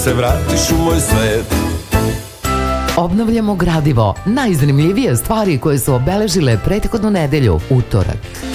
se vratiš u moj svet. Obnavljamo gradivo, najzanimljivije stvari koje su obeležile prethodnu nedelju, utorak.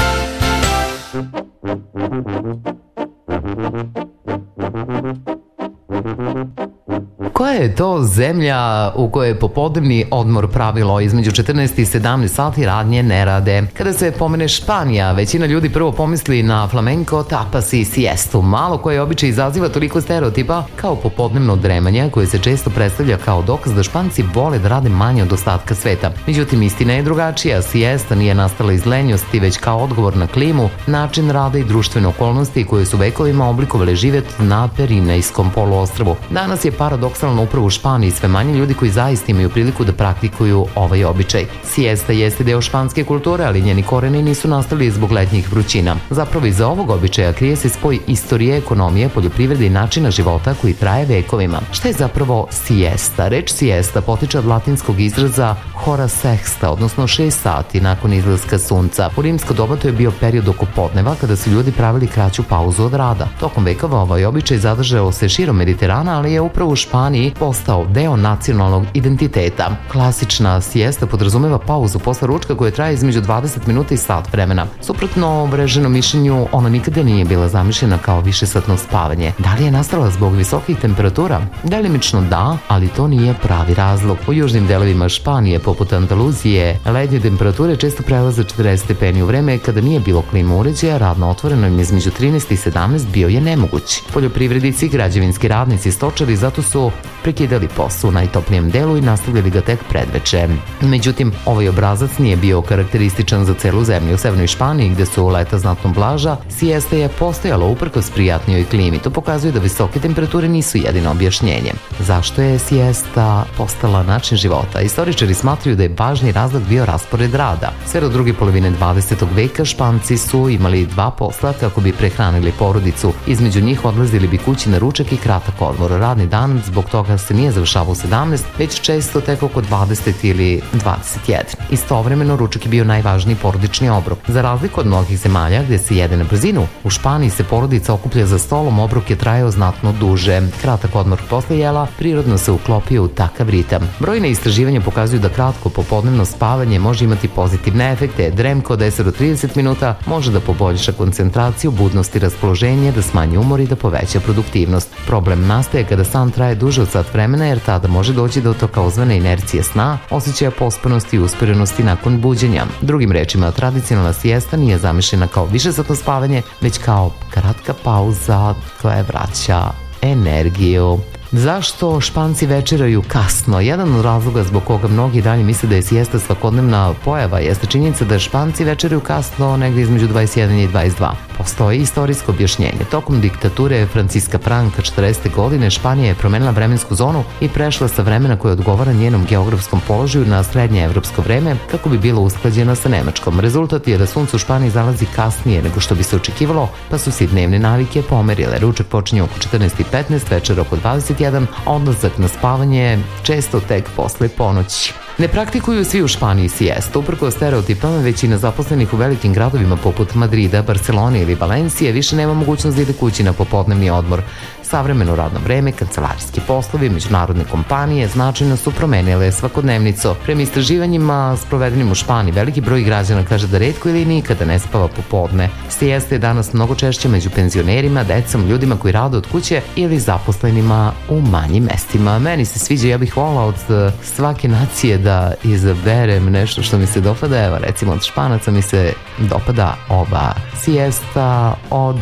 Koja je to zemlja u kojoj je popodnevni odmor pravilo? Između 14 i 17 sati radnje ne rade. Kada se pomene Španija, većina ljudi prvo pomisli na flamenko, tapas i siestu. Malo koje običaj izaziva toliko stereotipa kao popodnevno dremanje, koje se često predstavlja kao dokaz da Španci vole da rade manje od ostatka sveta. Međutim, istina je drugačija. Siesta nije nastala iz lenjosti, već kao odgovor na klimu, način rada i društvene okolnosti koje su vekovima oblikovale život na Pirinejskom poluostrvu. Danas je paradoksalno upravo u Španiji sve manje ljudi koji zaista imaju priliku da praktikuju ovaj običaj. Siesta jeste deo španske kulture, ali njeni koreni nisu nastali zbog letnjih vrućina. Zapravo iza ovog običaja krije se spoj istorije, ekonomije, poljoprivrede i načina života koji traje vekovima. Šta je zapravo siesta? Reč siesta potiče od latinskog izraza hora sexta, odnosno 6 sati nakon izlaska sunca. U rimsko doba to je bio period oko podneva kada su ljudi pravili kraću pauzu od rada. Tokom vekova ovaj običaj zadržao se širom Mediterana, ali je upravo u Španiji postao deo nacionalnog identiteta. Klasična siesta podrazumeva pauzu posle ručka koja traje između 20 minuta i sat vremena. Suprotno uvreženom mišljenju, ona nikada nije bila zamišljena kao višesatno spavanje. Da li je nastala zbog visokih temperatura? Delimično da, ali to nije pravi razlog. U južnim delovima Španije, poput Andaluzije, lednje temperature često prelaze 40 stepeni. U vreme kada nije bilo klima uređaja, rad na otvorenom između 13 i 17 bio je nemoguć. Poljoprivrednici, građevinski radnici, stočari zato su prekidali posao u najtoplijem delu i nastavljali ga tek predveče. Međutim, ovaj obrazac nije bio karakterističan za celu zemlju. U severnoj Španiji, gde su leta znatno blaža, siesta je postojala uprkos prijatnijoj klimi. To pokazuje da visoke temperature nisu jedino objašnjenje. Zašto je siesta postala način života? Istoričari smatraju da je važni razlog bio raspored rada. Sve do druge polovine 20. veka Španci su imali dva posla kako bi prehranili porodicu. Između njih odlazili bi kući na ručak i kratak odmor. Radni dan zbog toga se nije završavao 17, već često tek oko 20 ili 21. Istovremeno ručak je bio najvažniji porodični obrok. Za razliku od mnogih zemalja gde se jede na brzinu, u Španiji se porodica okuplja za stolom, obrok je trajao znatno duže. Kratak odmor posle jela prirodno se uklopio u takav ritam. Brojne istraživanja pokazuju da kratko popodnevno spavanje može imati pozitivne efekte. Dremka od 10 do 30 minuta može da poboljša koncentraciju, budnost i raspoloženje, da smanji umor i da poveća produktivnost. Problem nastaje kada san traje duže od sat vremena, jer tada može doći do takozvane inercije sna, osjećaja pospanosti i usporenosti nakon buđenja. Drugim rečima, tradicionalna siesta nije zamišljena kao višesatno spavanje, već kao kratka pauza koja vraća energiju. Zašto Španci večeraju kasno? Jedan od razloga zbog koga mnogi dalje misle da je siesta svakodnevna pojava jeste činjenica da Španci večeraju kasno negdje između 21 i 22. Postoji istorijsko objašnjenje. Tokom diktature Franciska Franka 40. godine Španija je promenila vremensku zonu i prešla sa vremena koje odgovara njenom geografskom položaju na srednje evropsko vreme kako bi bilo usklađena sa Nemačkom. Rezultat je da sunce u Španiji zalazi kasnije nego što bi se očekivalo, pa su se dnevne navike pomerile. Ručak počinje oko 14:15, večer oko 21, a odlazak na spavanje često tek posle ponoći. Ne praktikuju svi u Španiji sijestu. Uprkos stereotipama, većina zaposlenih u velikim gradovima poput Madrida, Barcelone ili Valencije više nema mogućnost da ide kući na popodnevni odmor. Savremeno radno vreme, kancelarijski poslovi, međunarodne kompanije značajno su promenile svakodnevnicu. Prema istraživanjima sprovedenim u Španiji, veliki broj građana kaže da retko ili nikada ne spava popodne. Sijesta je danas mnogo češće među penzionerima, decom, ljudima koji rade od kuće ili zaposlenima u manjim mestima. Meni se sviđa, ja bih volila od svake nacije da izaberem nešto što mi se dopada. Evo, recimo od Španaca mi se dopada ova siesta, od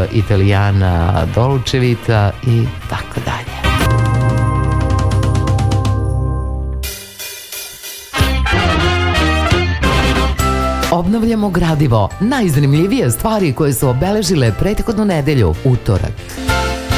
Italijana Dolce Vita i tako dalje. Obnavljamo gradivo, najzanimljivije stvari koje su obeležile prethodnu nedelju, utorak.